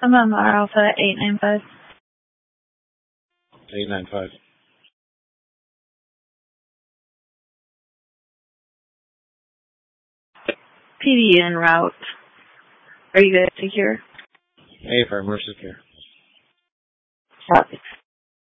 I'm on Mar Alpha 895. 895. PD en route. Are you guys secure? AFR, Mercer Care. Copy.